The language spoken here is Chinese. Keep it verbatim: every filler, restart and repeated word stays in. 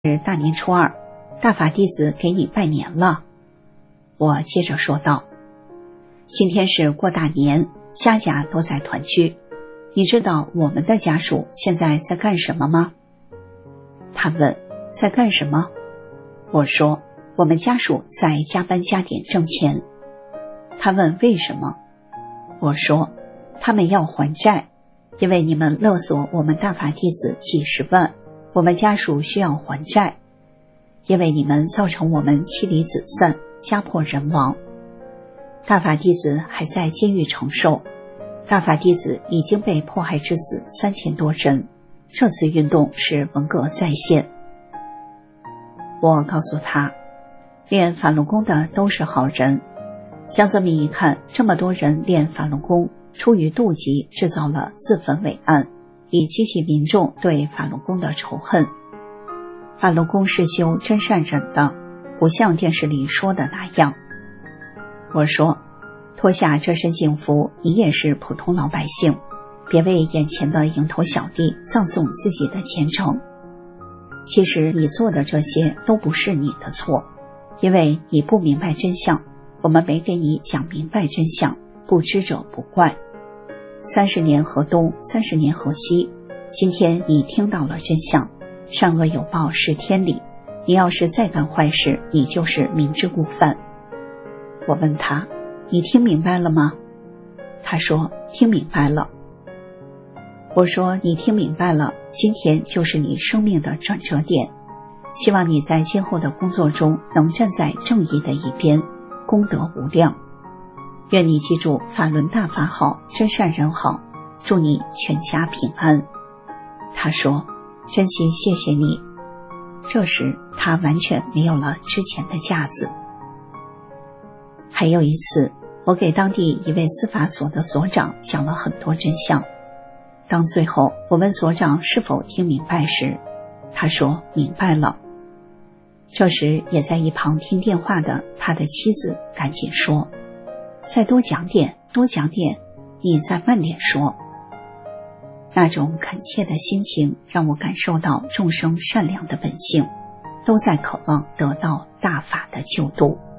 是大年初二，大法弟子给你拜年了。我接着说道，今天是过大年，家家都在团聚，你知道我们的家属现在在干什么吗？他问，在干什么？我说，我们家属在加班加点挣钱。他问为什么？我说，他们要还债，因为你们勒索我们大法弟子几十万，我们家属需要还债，因为你们造成我们妻离子散，家破人亡。大法弟子还在监狱承受，大法弟子已经被迫害致死三千多人，这次运动是文革再现。我告诉他，练法轮功的都是好人。江泽民一看这么多人练法轮功，出于妒忌制造了自焚伟案，以激起民众对法轮功的仇恨。法轮功是修真善忍的，不像电视里说的那样。我说，脱下这身警服，你也是普通老百姓，别为眼前的蝇头小利葬送自己的前程。其实你做的这些都不是你的错，因为你不明白真相，我们没给你讲明白真相，不知者不怪。三十年河东，三十年河西，今天你听到了真相，善恶有报是天理，你要是再干坏事，你就是明知故犯。我问他，你听明白了吗？他说，听明白了。我说，你听明白了，今天就是你生命的转折点，希望你在今后的工作中能站在正义的一边，功德无量。愿你记住法轮大法好，真善人好，祝你全家平安。他说，真心谢谢你。这时他完全没有了之前的架子。还有一次，我给当地一位司法所的所长讲了很多真相，当最后我问所长是否听明白时，他说明白了。这时也在一旁听电话的他的妻子赶紧说，再多讲点，多讲点，你再慢点说。那种恳切的心情让我感受到众生善良的本性，都在渴望得到大法的救度。